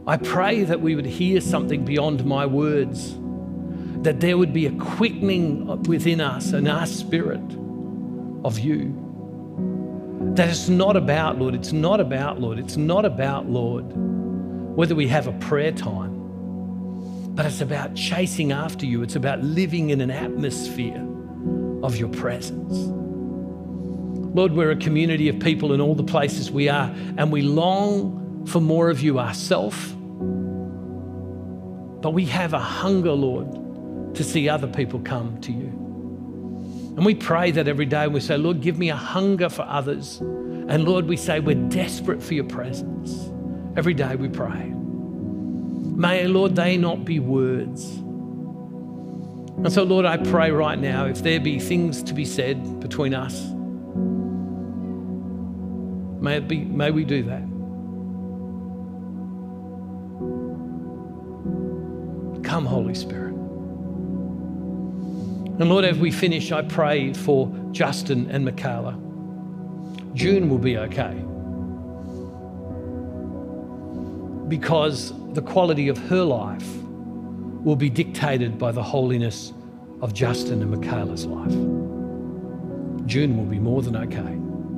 I pray that we would hear something beyond my words, that there would be a quickening within us and our spirit of you. That it's not about, Lord, whether we have a prayer time, but it's about chasing after you. It's about living in an atmosphere of your presence. Lord, we're a community of people in all the places we are, and we long for more of you ourselves. But we have a hunger, Lord, to see other people come to you. And we pray that every day. We say, Lord, give me a hunger for others. And Lord, we say we're desperate for your presence. Every day we pray. May, Lord, they not be words. And so, Lord, I pray right now, if there be things to be said between us, may we do that. Come, Holy Spirit. And Lord, as we finish, I pray for Justin and Michaela. June will be okay, because the quality of her life will be dictated by the holiness of Justin and Michaela's life. June will be more than okay.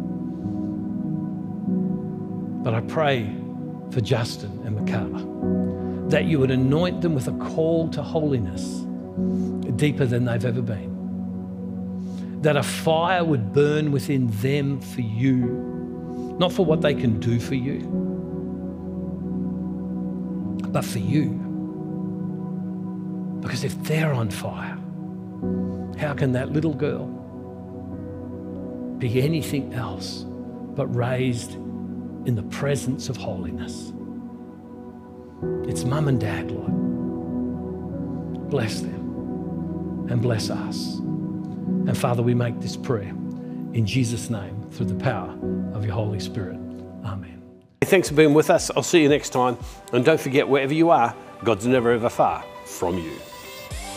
But I pray for Justin and Michaela that you would anoint them with a call to holiness deeper than they've ever been. That a fire would burn within them for you, not for what they can do for you, but for you. Because if they're on fire, how can that little girl be anything else but raised in the presence of holiness? It's mum and dad, Lord. Bless them and bless us. And Father, we make this prayer in Jesus' name through the power of your Holy Spirit. Amen. Thanks for being with us. I'll see you next time. And don't forget, wherever you are, God's never ever far from you.